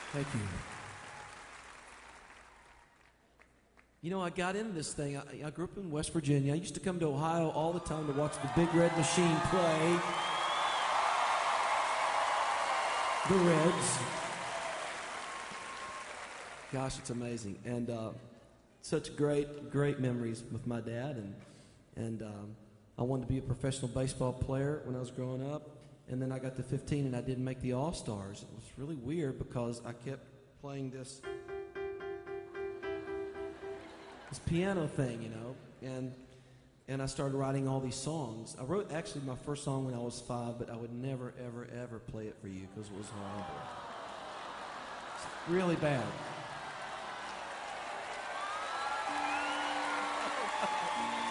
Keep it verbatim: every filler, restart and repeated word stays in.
Thank you. You know, I got into this thing. I, I grew up in West Virginia. I used to come to Ohio all the time to watch the Big Red Machine play. The Reds. Gosh, it's amazing. And uh, such great, great memories with my dad. And, and um, I wanted to be a professional baseball player when I was growing up. And then I got to fifteen and I didn't make the All-Stars. It was really weird because I kept playing this this piano thing, you know, and and I started writing all these songs. I wrote actually my first song when I was five, but I would never, ever, ever play it for you because it was horrible. It's really bad.